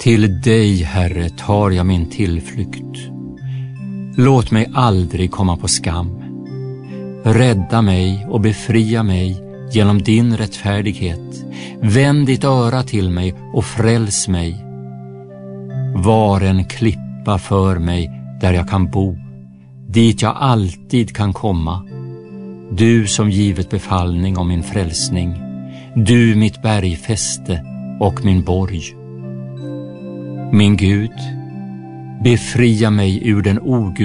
Till dig, Herre, tar jag min tillflykt. Låt mig aldrig komma på skam. Rädda mig och befria mig genom din rättfärdighet. Vänd ditt öra till mig och fräls mig. Var en klippa för mig där jag kan bo, dit jag alltid kan komma. Du som givet befallning om min frälsning, du mitt bergfäste och min borg. Min Gud, befria mig ur den